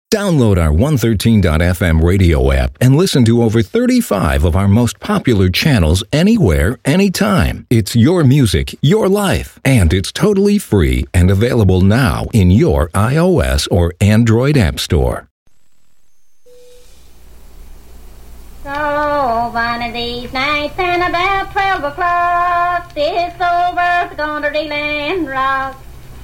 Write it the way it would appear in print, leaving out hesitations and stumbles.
Download our 113.fm radio app and listen to over 35 of our most popular channels anywhere, anytime. It's your music, your life, and it's totally free and available now in your iOS or Android app store. So one of these nights and about 12 o'clock, this old earth's gonna reel and rock.